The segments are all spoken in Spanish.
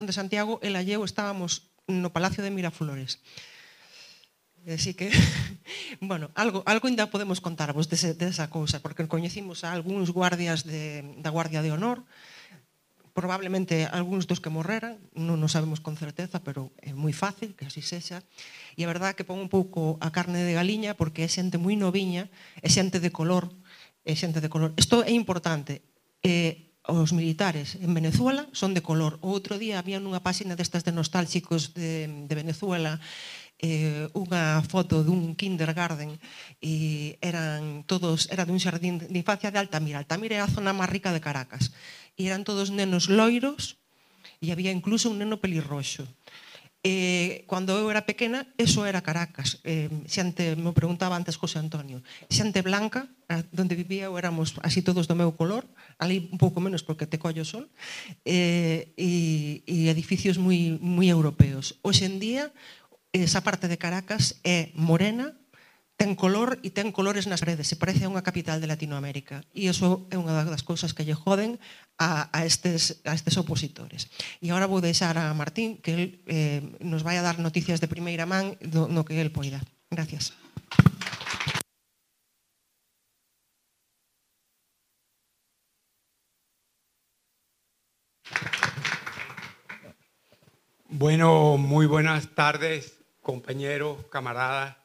de Santiago, el e eu estábamos no Palacio de Miraflores. Así que, bueno, algo ainda podemos contarvos desa cousa, porque coñecimos a algúns guardias da Guardia de Honor, probablemente algúns dos que morreran, non o sabemos con certeza, pero é moi fácil que así sexa. E a verdad que pon un pouco a carne de galiña, porque é xente moi noviña, é xente de color, Isto é importante. Os militares en Venezuela son de color. O outro día había nunha páxina destas de nostálxicos de Venezuela unha foto dun kindergarten e era dun xardín de infancia de Altamira. Altamira é a zona máis rica de Caracas. E eran todos nenos loiros e había incluso un neno pelirroxo. Cando eu era pequena, eso era Caracas. Xente, me preguntaba antes José Antonio, xente blanca, donde vivía eu éramos así todos do meu color, ali un pouco menos porque te collo o sol, e edificios moi europeos. Hoxe en día, esa parte de Caracas é morena, ten color e ten colores nas paredes, se parece a unha capital de Latinoamérica. E iso é unha das cousas que lle joden a estes opositores. E agora vou deixar a Martín que el nos vai a dar noticias de primeira man no que el poida. Gracias. Bueno, muy buenas tardes, compañeros, camaradas.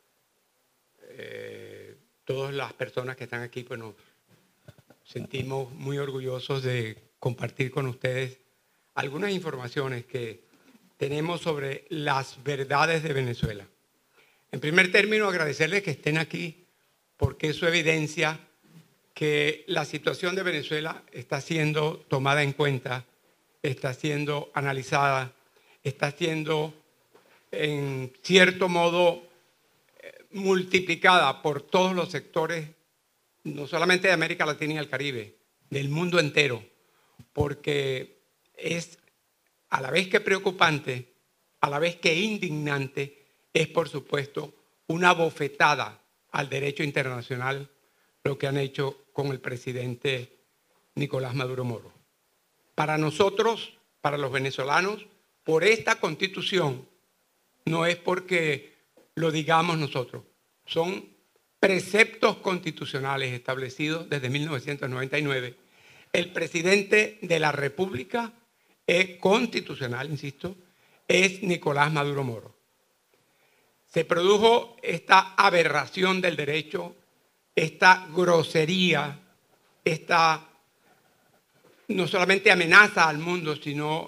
Todas las personas que están aquí, pues nos sentimos muy orgullosos de compartir con ustedes algunas informaciones que tenemos sobre las verdades de Venezuela. En primer término, agradecerles que estén aquí porque eso evidencia que la situación de Venezuela está siendo tomada en cuenta, está siendo analizada, está siendo en cierto modo multiplicada por todos los sectores, no solamente de América Latina y el Caribe, del mundo entero, porque es a la vez que preocupante, a la vez que indignante, es por supuesto una bofetada al derecho internacional lo que han hecho con el presidente Nicolás Maduro Moro. Para nosotros, para los venezolanos, por esta Constitución, no es porque lo digamos nosotros, son preceptos constitucionales establecidos desde 1999. El presidente de la República es constitucional, insisto, es Nicolás Maduro Moro. Se produjo esta aberración del derecho, esta grosería, esta no solamente amenaza al mundo, sino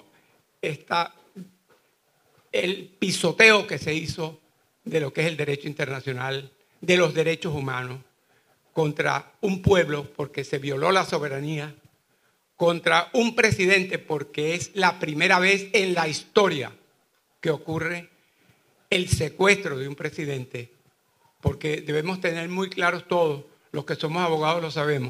el pisoteo que se hizo de lo que es el derecho internacional, de los derechos humanos, contra un pueblo porque se violó la soberanía, contra un presidente porque es la primera vez en la historia que ocurre el secuestro de un presidente, porque debemos tener muy claros todos, los que somos abogados lo sabemos.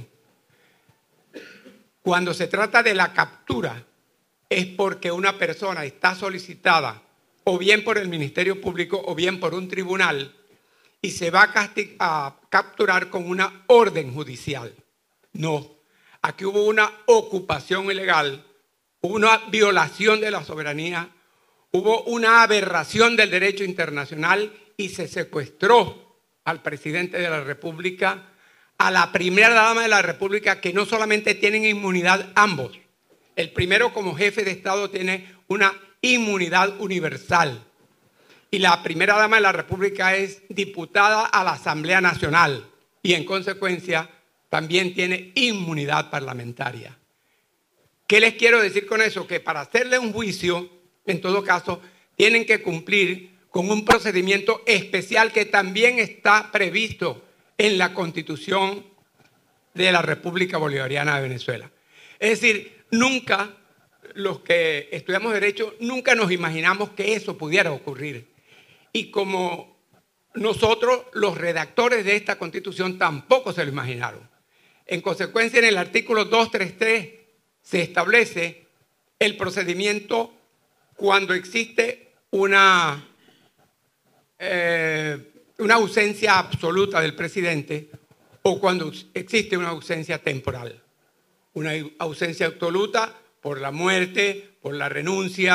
Cuando se trata de la captura es porque una persona está solicitada o bien por el Ministerio Público o bien por un tribunal y se va a capturar con una orden judicial. No, aquí hubo una ocupación ilegal, hubo una violación de la soberanía, hubo una aberración del derecho internacional y se secuestró al presidente de la República, a la primera dama de la República, que no solamente tienen inmunidad ambos. El primero, como jefe de Estado, tiene una inmunidad universal. Y la primera dama de la República es diputada a la Asamblea Nacional y en consecuencia también tiene inmunidad parlamentaria. ¿Qué les quiero decir con eso? Que para hacerle un juicio, en todo caso, tienen que cumplir con un procedimiento especial que también está previsto en la Constitución de la República Bolivariana de Venezuela. Es decir, nunca los que estudiamos Derecho, nunca nos imaginamos que eso pudiera ocurrir. Y como nosotros, los redactores de esta Constitución, tampoco se lo imaginaron. En consecuencia, en el artículo 233 se establece el procedimiento cuando existe una ausencia absoluta del presidente o cuando existe una ausencia temporal. Una ausencia absoluta por la muerte, por la renuncia